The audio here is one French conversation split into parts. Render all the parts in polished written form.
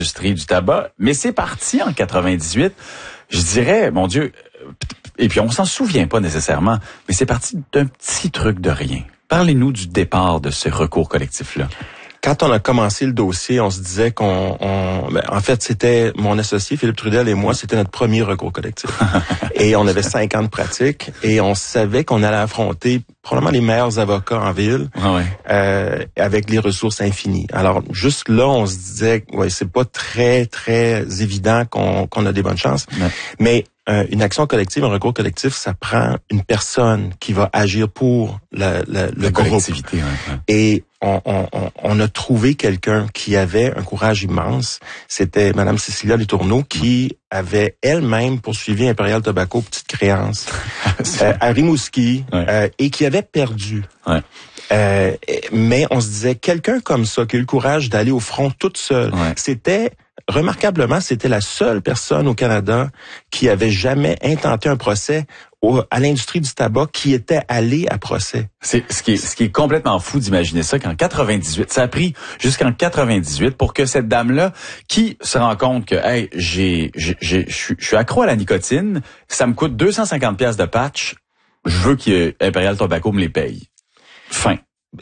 l'industrie du tabac, mais c'est parti en 98. Je dirais, mon Dieu, et puis on s'en souvient pas nécessairement, mais c'est parti d'un petit truc de rien. Parlez-nous du départ de ce recours collectif-là. Quand on a commencé le dossier, on se disait en fait, c'était mon associé Philippe Trudel et moi, c'était notre premier recours collectif. Et on avait 5 ans de pratique et on savait qu'on allait affronter probablement les meilleurs avocats en ville, avec les ressources infinies. Alors, juste là, on se disait, c'est pas très, très évident qu'on a des bonnes chances. Ouais. Mais une action collective, un recours collectif, ça prend une personne qui va agir pour le groupe. Et on a trouvé quelqu'un qui avait un courage immense. C'était Madame Cécilia Letourneau qui avait elle-même poursuivi Imperial Tobacco, petite créance, à Rimouski, et qui avait perdu. Ouais. Mais on se disait, quelqu'un comme ça, qui a eu le courage d'aller au front toute seule, remarquablement, c'était la seule personne au Canada qui avait jamais intenté un procès à l'industrie du tabac qui était allée à procès. C'est ce qui est complètement fou d'imaginer ça qu'en 98, ça a pris jusqu'en 98 pour que cette dame-là qui se rend compte que je suis accro à la nicotine, ça me coûte 250 pièces de patch, je veux que Imperial Tobacco me les paye. Fin.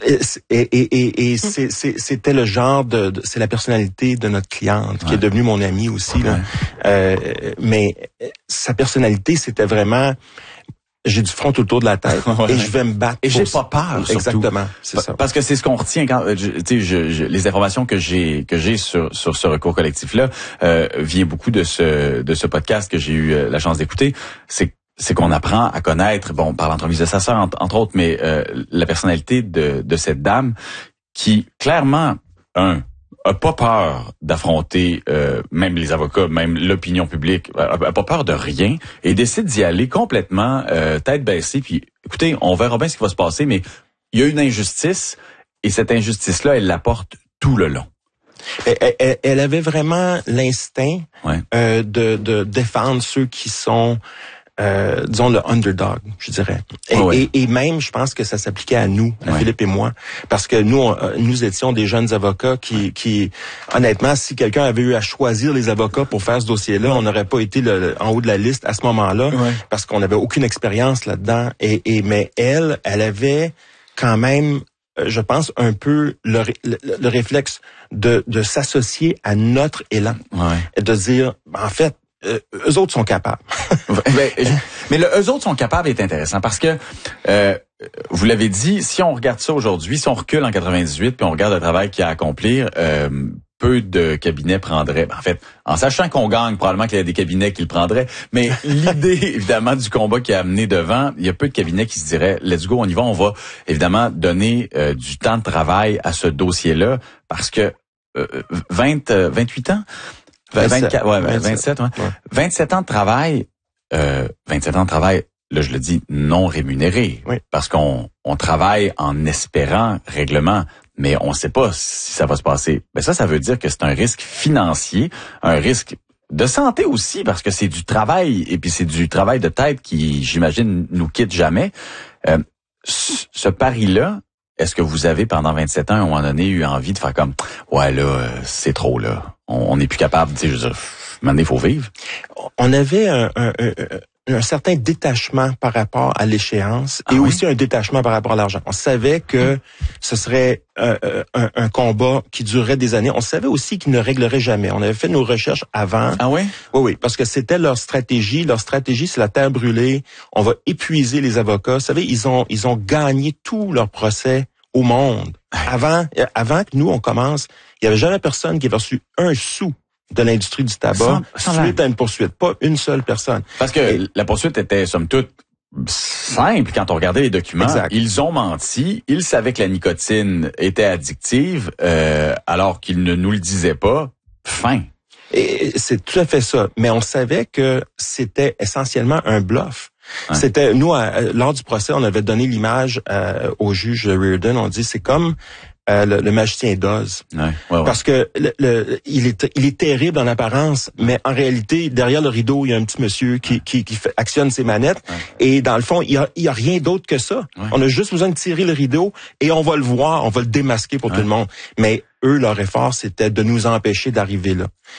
Et c'était le genre c'est la personnalité de notre cliente qui est devenue mon amie aussi là. Mais sa personnalité, c'était vraiment, j'ai du front autour de la tête et je vais me battre. Et j'ai pas peur. Exactement, c'est ça. Parce que c'est ce qu'on retient quand les informations que j'ai sur ce recours collectif là vient beaucoup de ce podcast que j'ai eu la chance d'écouter. C'est qu'on apprend à connaître, par l'entremise de sa sœur, entre autres, mais la personnalité de cette dame qui, clairement, a pas peur d'affronter même les avocats, même l'opinion publique, a pas peur de rien et décide d'y aller complètement tête baissée. Puis, écoutez, on verra bien ce qui va se passer, mais il y a une injustice et cette injustice-là, elle la porte tout le long. Elle avait vraiment l'instinct de défendre ceux qui sont... disons le underdog, je dirais. Et même, je pense que ça s'appliquait à nous, à Philippe et moi, parce que nous étions des jeunes avocats qui honnêtement, si quelqu'un avait eu à choisir les avocats pour faire ce dossier-là, on n'aurait pas été en haut de la liste à ce moment-là, parce qu'on n'avait aucune expérience là-dedans. Mais elle avait quand même, je pense, un peu le réflexe de s'associer à notre élan, et de dire, en fait, eux autres sont capables. Mais le eux autres sont capables est intéressant parce que vous l'avez dit, si on regarde ça aujourd'hui, si on recule en 98 puis on regarde le travail qu'il y a à accomplir, peu de cabinets prendraient. En fait, en sachant qu'on gagne, probablement qu'il y a des cabinets qui le prendraient. Mais l'idée, évidemment, du combat qui a amené devant, il y a peu de cabinets qui se diraient « Let's go, on y va, on va évidemment donner du temps de travail à ce dossier-là. » Parce que 28 ans 24, 27, 27 ans de travail, 27 ans de travail, là je le dis, non rémunéré, parce qu'on travaille en espérant règlement, mais on ne sait pas si ça va se passer. Ben ça veut dire que c'est un risque financier, un risque de santé aussi, parce que c'est du travail, et puis c'est du travail de tête qui, j'imagine, nous quitte jamais. Ce pari-là, est-ce que vous avez, pendant 27 ans, à un moment donné, eu envie de faire comme, c'est trop, là. On n'est plus capable, je veux dire, maintenant, il faut vivre. On avait un certain détachement par rapport à l'échéance et aussi un détachement par rapport à l'argent. On savait que ce serait un combat qui durerait des années. On savait aussi qu'il ne réglerait jamais. On avait fait nos recherches avant. Ah oui? Oui, parce que c'était leur stratégie. Leur stratégie, c'est la terre brûlée. On va épuiser les avocats. Vous savez, ils ont gagné tous leurs procès au monde. Avant que nous, on commence, il n'y avait jamais personne qui avait reçu un sou de l'industrie du tabac suite à une poursuite. Pas une seule personne. Parce que la poursuite était, somme toute, simple quand on regardait les documents. Exact. Ils ont menti. Ils savaient que la nicotine était addictive, alors qu'ils ne nous le disaient pas. Fin. Et c'est tout à fait ça. Mais on savait que c'était essentiellement un bluff. C'était nous lors du procès, on avait donné l'image au juge Reardon. On dit c'est comme le magicien d'Oz, parce que il est terrible en apparence, mais en réalité derrière le rideau il y a un petit monsieur qui actionne ses manettes et dans le fond il y a rien d'autre que ça. On a juste besoin de tirer le rideau et on va le voir, on va le démasquer pour tout le monde. Mais eux, leur effort, c'était de nous empêcher d'arriver là.